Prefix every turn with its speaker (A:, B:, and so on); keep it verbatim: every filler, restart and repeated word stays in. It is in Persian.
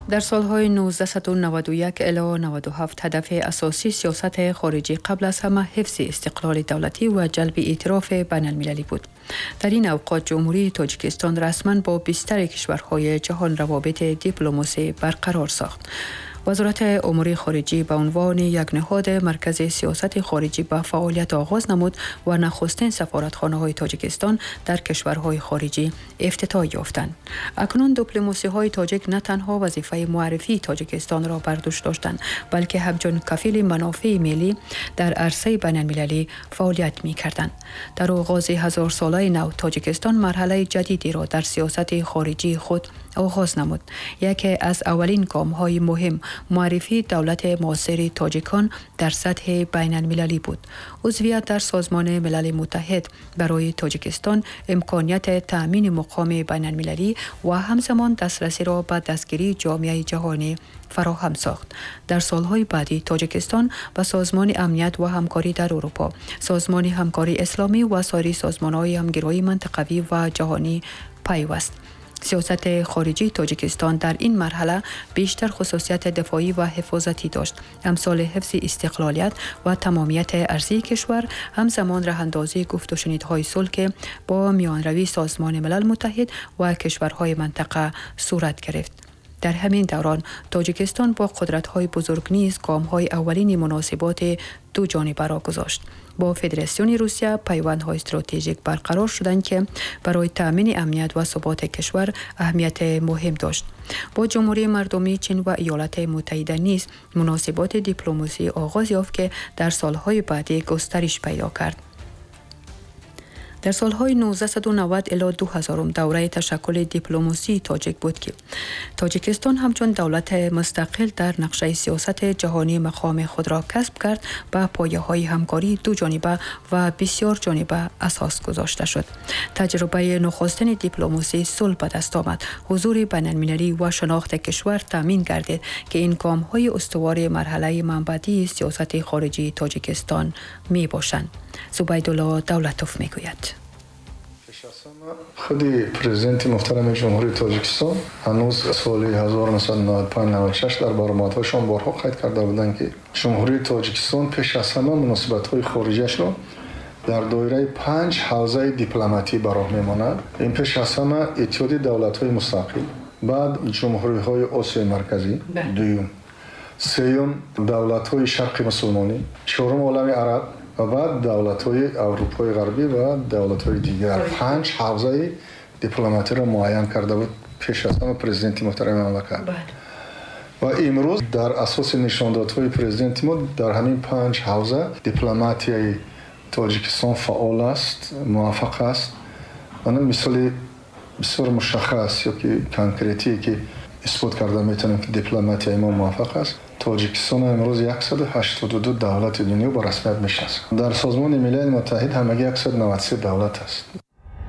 A: در سالهای نوزده نود و یک الی نود و هفت هدف اساسی سیاست خارجی قبل از همه حفظ استقلال دولتی و جلب اعتراف بین المللی بود. در این اوقات جمهوری تاجیکستان رسما با بیشتر کشورهای جهان روابط دیپلماسی برقرار ساخت. وزارت امور خارجه به عنوان یک نهاد مرکزی سیاست خارجی به فعالیت آغاز نمود و نخستین سفارتخانه‌های تاجیکستان در کشورهای خارجی افتتاح یافتند. اکنون دیپلماسی‌های تاجیک نه تنها وظیفه معرفی تاجیکستان را بر دوش داشتند، بلکه همچون کفیل منافع ملی در عرصه بین‌المللی فعالیت می‌کردند. در آغاز هزار ساله نو تاجیکستان مرحله جدیدی را در سیاست خارجی خود آغاز نمود. یکی از اولین گام‌های مهم معرفی دولت معاصر تاجیکان در سطح بین المللی بود. عضویت در سازمان ملل متحد برای تاجیکستان امکانیت تأمین مقام بین المللی و همزمان دسترسی را به دستگیری جامعه جهانی فراهم ساخت. در سالهای بعدی تاجیکستان به سازمان امنیت و همکاری در اروپا، سازمان همکاری اسلامی و سایر سازمان‌های همگرایی منطقوی و جهانی پیوست. سیاست خارجی تاجیکستان در این مرحله بیشتر خصوصیت دفاعی و حفاظتی داشت. امثال حفظ استقلالیت و تمامیت ارضی کشور، همزمان راه‌اندازی گفت و شنیدهای صلح با میانروی سازمان ملل متحد و کشورهای منطقه صورت گرفت. در همین دوران تاجیکستان با قدرت‌های بزرگ نیز گام‌های اولین مناسبات دو جانبه را گذاشت. با فدراسیون روسیه پیوندهای استراتژیک برقرار شدند که برای تأمین امنیت و ثبات کشور اهمیت مهم داشت. با جمهوری مردمی چین و ایالات متحده نیز مناسبات دیپلماسی آغاز یافت که در سالهای بعدی گسترش پیدا کرد. در سالهای نوزده نود الی دو هزار دوره تشکل دیپلماسی تاجیک بود که تاجیکستان همچون دولت مستقل در نقشه سیاست جهانی مقام خود را کسب کرد، به پایه‌های همکاری دو جانبه و بسیار جانبه اساس گذاشته شد. تجربه نخستین دیپلماسی صلح به دست آمد، حضور بین‌المللی و شناخت کشور تامین گردید که این گام‌های استوار مرحله منبعی سیاست خارجی تاجیکستان می باشند. زبیدالله دولتوف میگوید.
B: خودی پرزیدنت محترم جمهوری تاجیکستان هنوز سال هزار و نهصد و نود و پنج نود و شش در برآمدهایشان بارها قید کرده بودند که جمهوری تاجیکستان پیش از همه مناسبت‌های خارجیش را در دایره پنج حوزه دیپلماتی براه می‌ماند. این پیش از همه اتحادیه دولت‌های مستقل، بعد جمهوری‌های آسیای مرکزی، دوم، سوم دولت‌های شرق مسلمانی، چهارم عالم عرب و بعد دولت‌های اروپای غربی و دولت‌های دیگر. پنج حوزه دیپلماتی را معین کرده بود پیش از همه پرزیدنت محترم مملکت. و امروز در اساس نشاندادهای پرزیدنت ما در همین پنج حوزه دیپلماتی تاجیکستان فعال است، موفق است. من مثال بسیار مشخص یا که کانکریتی که اثبات کرده میتونم که دیپلماتی ما موفق است. تاجیکستان امروز صد و هشتاد و دو دولت دنیا با رسمیت میشناسد. در سازمان ملل متحد همگی صد و نود و سه دولت است.